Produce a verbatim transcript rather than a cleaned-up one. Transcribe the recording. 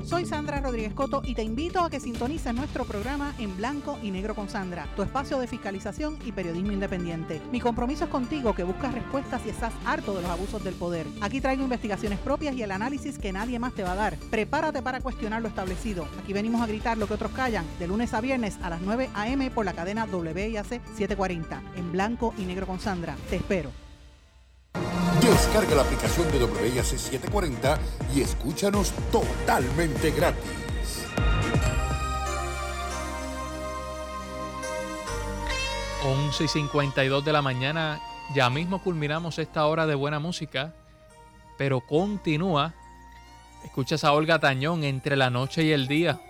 Soy Sandra Rodríguez Coto y te invito a que sintonices nuestro programa En Blanco y Negro con Sandra, tu espacio de fiscalización y periodismo independiente. Mi compromiso es contigo, que buscas respuestas y estás harto de los abusos del poder. Aquí traigo investigaciones propias y el análisis que nadie más te va a dar. Prepárate para cuestionar lo establecido. Aquí venimos a gritar lo que otros callan, de lunes a viernes a las nueve a eme por la cadena W I A C setecientos cuarenta. En Blanco y Negro con Sandra. Te espero. Descarga la aplicación de W I A C setecientos cuarenta y escúchanos totalmente gratis. once y cincuenta y dos de la mañana, ya mismo culminamos esta hora de buena música, pero continúa. Escuchas a Olga Tañón, Entre la noche y el día.